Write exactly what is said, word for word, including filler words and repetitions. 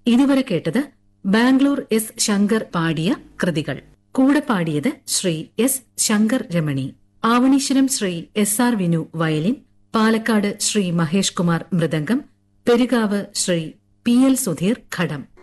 ഇതുവരെ കേട്ടത് ബാംഗ്ലൂർ എസ് ശങ്കർ പാടിയ കൃതികൾ. കൂടെ പാടിയത് Shri S Shankar Ramani. Avaneeswaram Shri S R Vinu violin, Palakkad Shri Mahesh Kumar mridangam, Perukavu Shri P L Sudheer ഘടം.